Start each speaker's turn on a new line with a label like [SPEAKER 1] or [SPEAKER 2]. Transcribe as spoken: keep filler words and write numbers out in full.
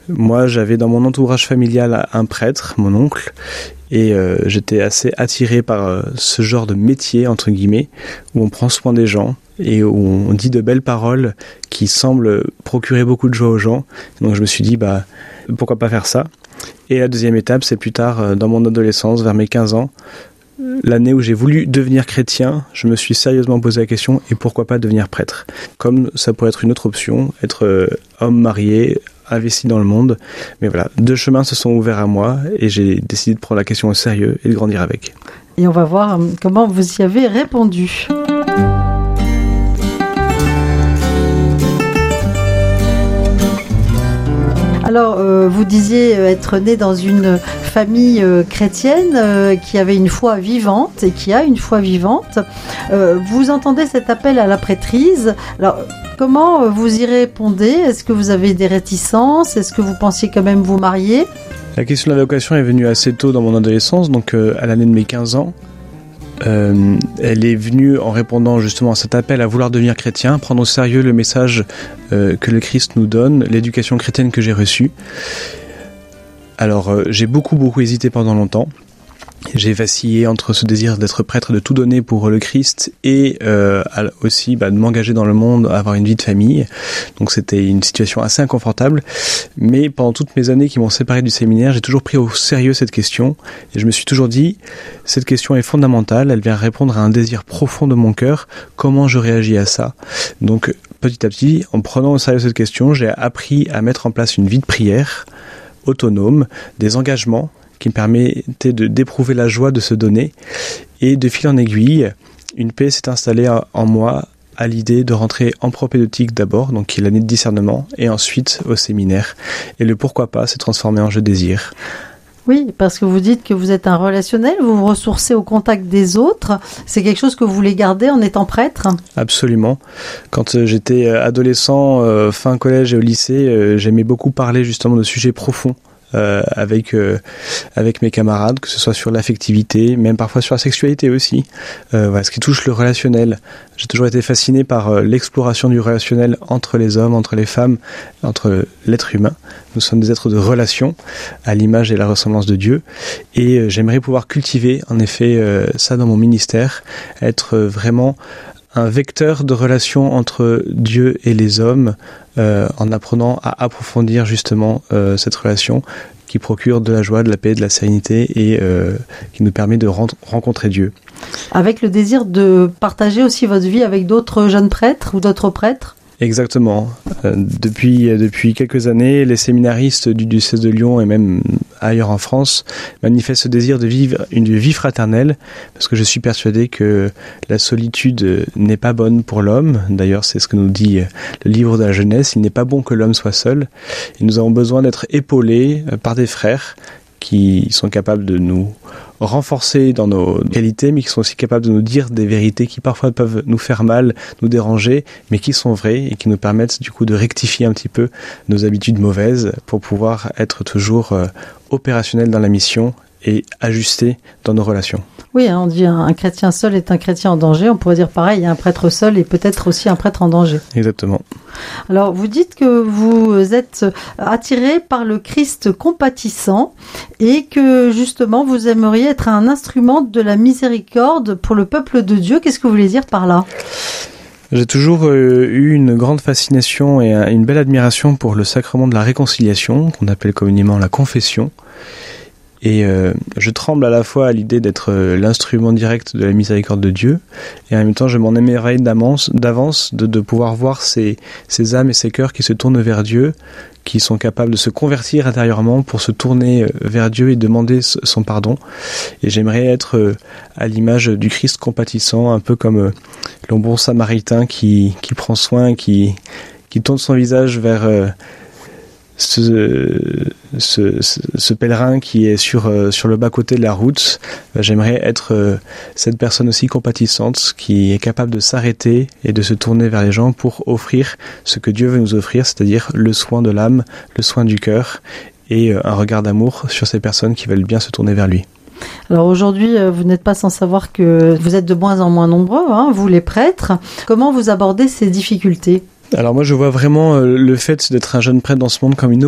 [SPEAKER 1] Moi, j'avais dans mon entourage familial un prêtre, mon oncle, et euh, j'étais assez attiré par euh, ce genre de métier, entre guillemets, où on prend soin des gens et où on dit de belles paroles qui semblent procurer beaucoup de joie aux gens. Donc je me suis dit, bah, pourquoi pas faire ça ? Et la deuxième étape, c'est plus tard, euh, dans mon adolescence, vers mes quinze ans, l'année où j'ai voulu devenir chrétien, je me suis sérieusement posé la question, et pourquoi pas devenir prêtre ? Comme ça pourrait être une autre option, être euh, homme marié, investi dans le monde. Mais voilà, deux chemins se sont ouverts à moi et j'ai décidé de prendre la question au sérieux et de grandir avec.
[SPEAKER 2] Et on va voir comment vous y avez répondu. Alors, euh, vous disiez être né dans une famille euh, chrétienne euh, qui avait une foi vivante et qui a une foi vivante. Euh, vous entendez cet appel à la prêtrise. Alors, comment vous y répondez ? Est-ce que vous avez des réticences ? Est-ce que vous pensiez quand même vous marier ?
[SPEAKER 1] La question de la vocation est venue assez tôt dans mon adolescence, donc euh, à l'année de mes quinze ans. Euh, elle est venue en répondant justement à cet appel à vouloir devenir chrétien, prendre au sérieux le message euh, que le Christ nous donne, l'éducation chrétienne que j'ai reçue. Alors euh, j'ai beaucoup beaucoup hésité pendant longtemps. J'ai vacillé entre ce désir d'être prêtre, de tout donner pour le Christ et euh, aussi bah, de m'engager dans le monde, avoir une vie de famille. Donc c'était une situation assez inconfortable. Mais pendant toutes mes années qui m'ont séparé du séminaire, j'ai toujours pris au sérieux cette question. Et je me suis toujours dit, cette question est fondamentale, elle vient répondre à un désir profond de mon cœur. Comment je réagis à ça ? Donc petit à petit, en prenant au sérieux cette question, j'ai appris à mettre en place une vie de prière autonome, des engagements qui me permettait de, d'éprouver la joie de se donner. Et de fil en aiguille, une paix s'est installée en moi à l'idée de rentrer en propédeutique d'abord, donc qui est l'année de discernement, et ensuite au séminaire. Et le pourquoi pas s'est transformé en je désire.
[SPEAKER 2] Oui, parce que vous dites que vous êtes un relationnel, vous vous ressourcez au contact des autres. C'est quelque chose que vous voulez garder en étant prêtre ?
[SPEAKER 1] Absolument. Quand j'étais adolescent, fin collège et au lycée, j'aimais beaucoup parler justement de sujets profonds. Euh, avec euh, avec mes camarades, que ce soit sur l'affectivité, même parfois sur la sexualité aussi, euh, voilà, ce qui touche le relationnel. J'ai toujours été fasciné par euh, l'exploration du relationnel entre les hommes, entre les femmes, entre l'être humain. Nous sommes des êtres de relation, à l'image et la ressemblance de Dieu, et euh, j'aimerais pouvoir cultiver en effet euh, ça dans mon ministère, être euh, vraiment un vecteur de relation entre Dieu et les hommes, euh, en apprenant à approfondir justement euh, cette relation qui procure de la joie, de la paix, de la sérénité et euh, qui nous permet de rent- rencontrer Dieu.
[SPEAKER 2] Avec le désir de partager aussi votre vie avec d'autres jeunes prêtres ou d'autres prêtres ?
[SPEAKER 1] Exactement. Euh, depuis, depuis quelques années, les séminaristes du diocèse de Lyon et même ailleurs en France manifestent ce désir de vivre une vie fraternelle, parce que je suis persuadé que la solitude n'est pas bonne pour l'homme. D'ailleurs, c'est ce que nous dit le livre de la Genèse, il n'est pas bon que l'homme soit seul. Et nous avons besoin d'être épaulés par des frères qui sont capables de nous renforcer dans nos qualités, mais qui sont aussi capables de nous dire des vérités qui parfois peuvent nous faire mal, nous déranger, mais qui sont vraies et qui nous permettent du coup de rectifier un petit peu nos habitudes mauvaises pour pouvoir être toujours euh, opérationnels dans la mission et ajustés dans nos relations.
[SPEAKER 2] Oui, on dit un chrétien seul est un chrétien en danger. On pourrait dire pareil, il y a un prêtre seul et peut-être aussi un prêtre en danger.
[SPEAKER 1] Exactement.
[SPEAKER 2] Alors, vous dites que vous êtes attiré par le Christ compatissant et que justement vous aimeriez être un instrument de la miséricorde pour le peuple de Dieu. Qu'est-ce que vous voulez dire par là ?
[SPEAKER 1] J'ai toujours euh, eu une grande fascination et une belle admiration pour le sacrement de la réconciliation, qu'on appelle communément la confession. Et euh, je tremble à la fois à l'idée d'être euh, l'instrument direct de la miséricorde de Dieu, et en même temps je m'en émerveille d'avance, d'avance de, de pouvoir voir ces, ces âmes et ces cœurs qui se tournent vers Dieu, qui sont capables de se convertir intérieurement pour se tourner vers Dieu et demander son pardon. Et j'aimerais être euh, à l'image du Christ compatissant, un peu comme euh, le bon samaritain qui, qui prend soin, qui, qui tourne son visage vers... Euh, Ce, ce, ce, ce pèlerin qui est sur, euh, sur le bas-côté de la route, bah, j'aimerais être euh, cette personne aussi compatissante qui est capable de s'arrêter et de se tourner vers les gens pour offrir ce que Dieu veut nous offrir, c'est-à-dire le soin de l'âme, le soin du cœur et euh, un regard d'amour sur ces personnes qui veulent bien se tourner vers lui.
[SPEAKER 2] Alors aujourd'hui, vous n'êtes pas sans savoir que vous êtes de moins en moins nombreux, hein, vous les prêtres. Comment vous abordez ces difficultés ?
[SPEAKER 1] Alors moi je vois vraiment euh, le fait d'être un jeune prêtre dans ce monde comme une